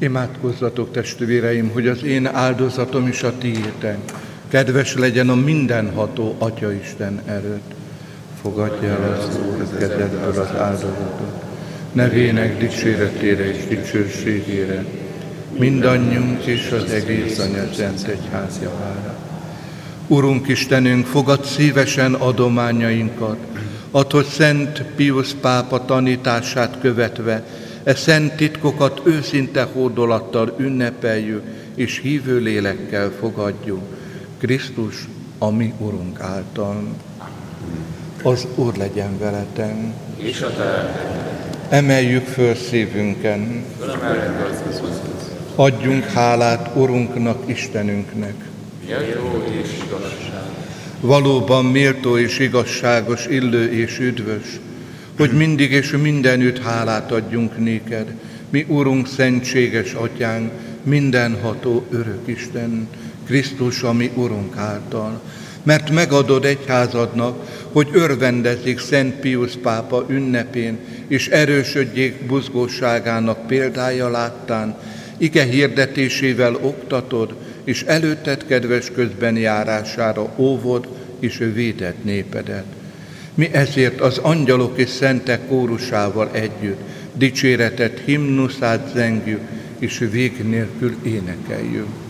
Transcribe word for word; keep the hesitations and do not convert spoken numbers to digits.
Imádkozzatok, testvéreim, hogy az én áldozatom is a tiétek kedves legyen a mindenható Atyaisten előtt. Fogadja el az Úr kezedből az áldozatot, nevének dicséretére és dicsőségére, mindannyiunk és az egész Anyaszent Egyház javára. Urunk Istenünk, fogad szívesen adományainkat, add, hogy Szent Piusz pápa tanítását követve e szent titkokat őszinte hódolattal ünnepeljük, és hívő lélekkel fogadjuk Krisztus, a mi Urunk által. Az Úr legyen veletek. És a te. Emeljük föl szívünken. Adjunk hálát Urunknak, Istenünknek. Méltó és igazság. Valóban méltó és igazságos, illő és üdvös, hogy mindig és mindenütt hálát adjunk néked, mi Urunk, szentséges Atyánk, mindenható örök Isten, Krisztus, a mi Urunk által, mert megadod egyházadnak, hogy örvendezzék Szent Piusz pápa ünnepén, és erősödjék buzgóságának példája láttán, ige hirdetésével oktatod, és előtted kedves közben járására óvod, és véded népedet. Mi ezért az angyalok és szentek kórusával együtt dicséretet, himnuszát zengjük, és vég nélkül énekeljük.